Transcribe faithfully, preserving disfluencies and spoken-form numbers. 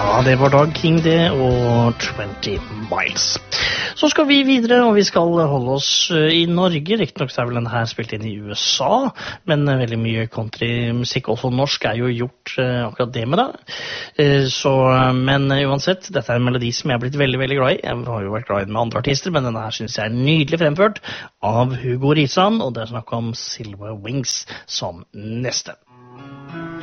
Ja, det var Dag King det, og twenty miles. Så skal vi videre, og vi skal holde oss i Norge. Riktig nok så er vel den her spilt inn i U S A, men veldig mye countrymusikk, også norsk, er jo gjort uh, akkurat det med det. Uh, så, men uh, uansett, dette er en melodi som jeg har blitt veldig, veldig glad i. Jeg har jo vært glad i den med andre artister, men denne her synes jeg er nydelig fremført av Hugo Risan, og det er snakk om Silver Wings som neste.